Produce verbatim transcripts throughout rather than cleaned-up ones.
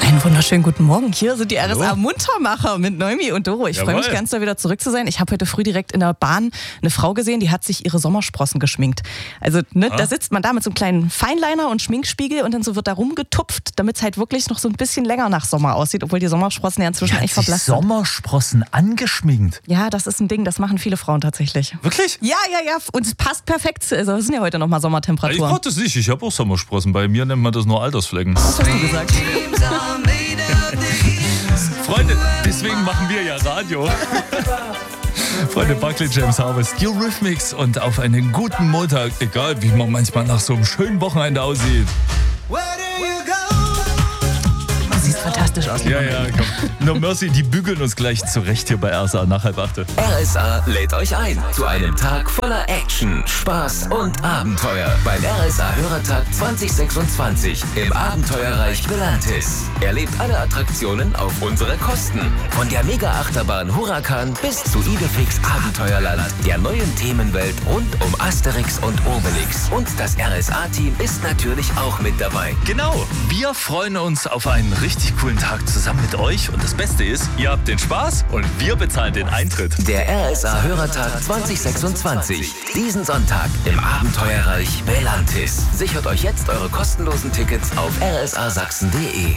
Einen wunderschönen guten Morgen. Hier sind die R S A-Muntermacher mit Noemi und Doro. Ich freue mich ganz, da wieder zurück zu sein. Ich habe heute früh direkt in der Bahn eine Frau gesehen, die hat sich ihre Sommersprossen geschminkt. Also ne, ah. da sitzt man da mit so einem kleinen Feinliner und Schminkspiegel und dann so wird da rumgetupft, damit es halt wirklich noch so ein bisschen länger nach Sommer aussieht, obwohl die Sommersprossen ja inzwischen echt verblasst sind. Sommersprossen angeschminkt? Ja, das ist ein Ding, das machen viele Frauen tatsächlich. Wirklich? Ja, ja, ja. Und es passt perfekt. Also es sind ja heute nochmal Sommertemperaturen. Ich brauche das nicht. Ich habe auch Sommersprossen. Bei mir nennt man das nur Altersflecken. Was hast du gesagt? Freunde, deswegen machen wir ja Radio. Freunde, Buckley, James Harvest, Eurythmics und auf einen guten Montag, egal wie man manchmal nach so einem schönen Wochenende aussieht. Du siehst fantastisch aus. Ja, ja, komm. No Mercy, die bügeln uns gleich zurecht hier bei R S A nach halb achte. R S A lädt euch ein zu einem Tag voller Action, Spaß und Abenteuer beim R S A-Hörertag zwanzig sechsundzwanzig im Abenteuerreich Belantis. Erlebt alle Attraktionen auf unsere Kosten. Von der Mega-Achterbahn Huracan bis zu Idefix Abenteuerland, der neuen Themenwelt rund um Asterix und Obelix. Und das R S A-Team ist natürlich auch mit dabei. Genau, wir freuen uns auf einen richtig coolen Tag zusammen mit euch. Und das Beste ist, ihr habt den Spaß und wir bezahlen den Eintritt. Der R S A-Hörertag zwanzig sechsundzwanzig. Diesen Sonntag im Abenteuerreich Belantis. Sichert euch jetzt eure kostenlosen Tickets auf r s a sachsen punkt d e.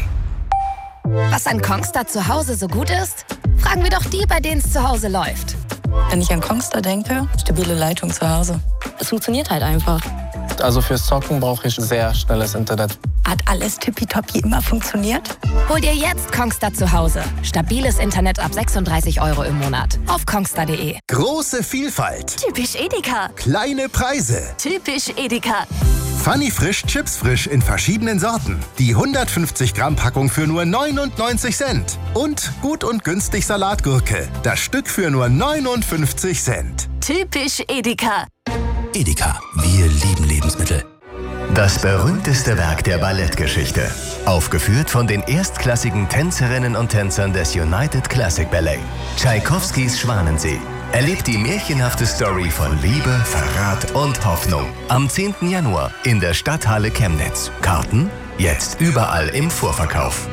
Was an Kongstar zu Hause so gut ist? Fragen wir doch die, bei denen es zu Hause läuft. Wenn ich an Kongstar denke, stabile Leitung zu Hause. Es funktioniert halt einfach. Also fürs Zocken brauche ich sehr schnelles Internet. Hat alles tippitoppi immer funktioniert? Hol dir jetzt Kongstar zu Hause. Stabiles Internet ab sechsunddreißig Euro im Monat. Auf kongstar punkt d e. Große Vielfalt. Typisch Edeka. Kleine Preise. Typisch Edeka. Funny Frisch, Chips frisch in verschiedenen Sorten. Die hundertfünfzig Gramm Packung für nur neunundneunzig Cent. Und gut und günstig Salatgurke. Das Stück für nur neunundfünfzig Cent. Typisch Edeka. Edeka, wir lieben Lebensmittel. Das berühmteste Werk der Ballettgeschichte. Aufgeführt von den erstklassigen Tänzerinnen und Tänzern des United Classic Ballet. Tschaikowskis Schwanensee. Erlebt die märchenhafte Story von Liebe, Verrat und Hoffnung. Am zehnten Januar in der Stadthalle Chemnitz. Karten jetzt überall im Vorverkauf.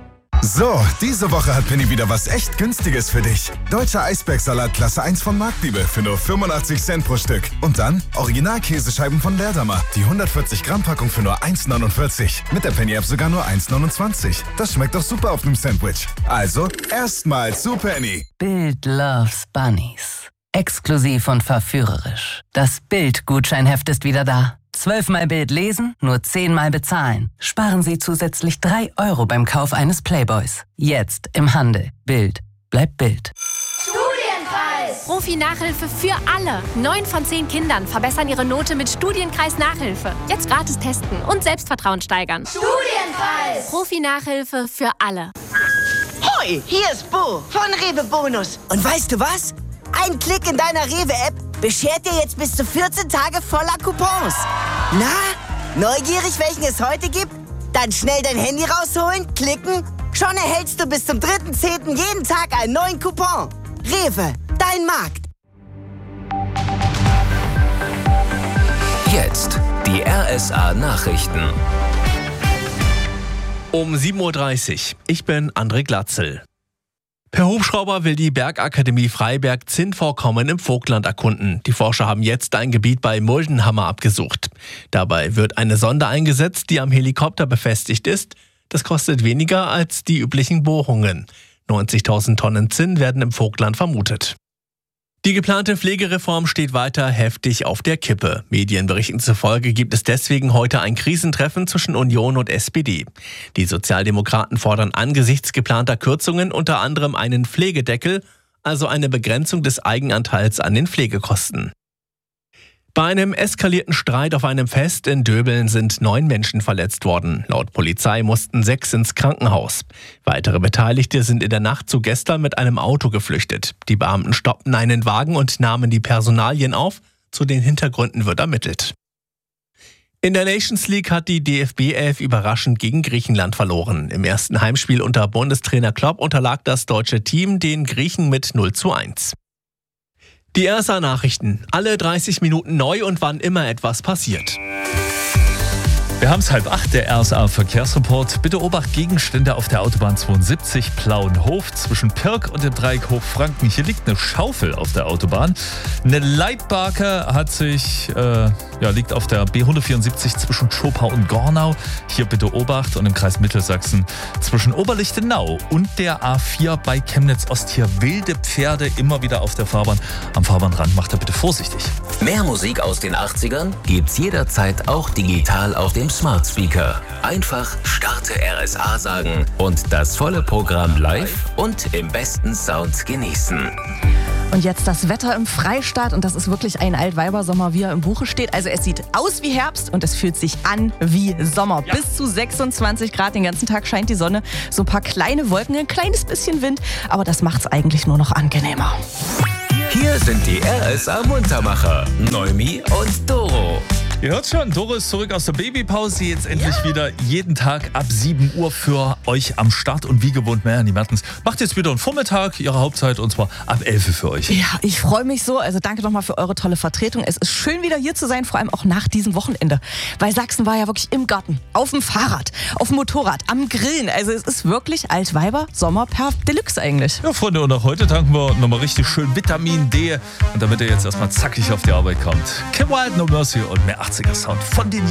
So, diese Woche hat Penny wieder was echt Günstiges für dich. Deutscher Eisbergsalat Klasse eins von Marktliebe für nur fünfundachtzig Cent pro Stück. Und dann Original-Käsescheiben von Lehrdamer. Die hundertvierzig Gramm Packung für nur eins neunundvierzig. Mit der Penny-App sogar nur eins neunundzwanzig. Das schmeckt doch super auf einem Sandwich. Also, erstmal zu Penny. Bild loves Bunnies. Exklusiv und verführerisch. Das Bild-Gutscheinheft ist wieder da. Zwölfmal Bild lesen, nur zehnmal bezahlen. Sparen Sie zusätzlich drei Euro beim Kauf eines Playboys. Jetzt im Handel. Bild bleibt Bild. Studienkreis! Profi-Nachhilfe für alle. Neun von zehn Kindern verbessern ihre Note mit Studienkreis-Nachhilfe. Jetzt gratis testen und Selbstvertrauen steigern. Studienkreis! Profi-Nachhilfe für alle. Hoi, hier ist Bo von Rewe Bonus. Und weißt du was? Ein Klick in deiner Rewe-App beschert dir jetzt bis zu vierzehn Tage voller Coupons. Na, neugierig, welchen es heute gibt? Dann schnell dein Handy rausholen, klicken. Schon erhältst du bis zum dritten zehnten jeden Tag einen neuen Coupon. Rewe, dein Markt. Jetzt die R S A-Nachrichten. Um sieben Uhr dreißig. Ich bin André Glatzel. Per Hubschrauber will die Bergakademie Freiberg Zinnvorkommen im Vogtland erkunden. Die Forscher haben jetzt ein Gebiet bei Muldenhammer abgesucht. Dabei wird eine Sonde eingesetzt, die am Helikopter befestigt ist. Das kostet weniger als die üblichen Bohrungen. neunzigtausend Tonnen Zinn werden im Vogtland vermutet. Die geplante Pflegereform steht weiter heftig auf der Kippe. Medienberichten zufolge gibt es deswegen heute ein Krisentreffen zwischen Union und S P D. Die Sozialdemokraten fordern angesichts geplanter Kürzungen unter anderem einen Pflegedeckel, also eine Begrenzung des Eigenanteils an den Pflegekosten. Bei einem eskalierten Streit auf einem Fest in Döbeln sind neun Menschen verletzt worden. Laut Polizei mussten sechs ins Krankenhaus. Weitere Beteiligte sind in der Nacht zu gestern mit einem Auto geflüchtet. Die Beamten stoppten einen Wagen und nahmen die Personalien auf. Zu den Hintergründen wird ermittelt. In der Nations League hat die D F B elf überraschend gegen Griechenland verloren. Im ersten Heimspiel unter Bundestrainer Klopp unterlag das deutsche Team den Griechen mit null zu eins. Die R S A-Nachrichten. Alle dreißig Minuten neu und wann immer etwas passiert. Wir haben es halb acht, der R S A-Verkehrsreport. Bitte Obacht, Gegenstände auf der Autobahn zweiundsiebzig Plauenhof zwischen Pirk und dem Dreieck Hochfranken. Hier liegt eine Schaufel auf der Autobahn. Eine Leitbarke hat sich, äh, ja, liegt auf der B hundertvierundsiebzig zwischen Schopau und Gornau. Hier bitte Obacht. Und im Kreis Mittelsachsen zwischen Oberlichtenau und der A vier bei Chemnitz-Ost. Hier wilde Pferde immer wieder auf der Fahrbahn. Am Fahrbahnrand macht er bitte vorsichtig. Mehr Musik aus den achtzigern gibt's jederzeit auch digital auf dem Smart Speaker. Einfach starte R S A sagen und das volle Programm live und im besten Sound genießen. Und jetzt das Wetter im Freistaat und das ist wirklich ein Altweibersommer, wie er im Buche steht. Also es sieht aus wie Herbst und es fühlt sich an wie Sommer. Ja. Bis zu sechsundzwanzig Grad, den ganzen Tag scheint die Sonne. So ein paar kleine Wolken, ein kleines bisschen Wind, aber das macht es eigentlich nur noch angenehmer. Hier sind die R S A-Muntermacher, Noemi und Doro. Ihr hört schon, Doro ist zurück aus der Babypause, jetzt endlich ja. wieder jeden Tag ab sieben Uhr für euch am Start und wie gewohnt Melanie Mertens macht jetzt wieder einen Vormittag, ihre Hauptzeit und zwar ab elf für euch. Ja, ich freue mich so, also danke nochmal für eure tolle Vertretung. Es ist schön wieder hier zu sein, vor allem auch nach diesem Wochenende, weil Sachsen war ja wirklich im Garten, auf dem Fahrrad, auf dem Motorrad, am Grillen, also es ist wirklich Altweiber Sommer per Deluxe eigentlich. Ja Freunde, und auch heute tanken wir nochmal richtig schön Vitamin D und damit ihr jetzt erstmal zackig auf die Arbeit kommt. Kim Wilde, No Mercy und mehr achtziger Sound von den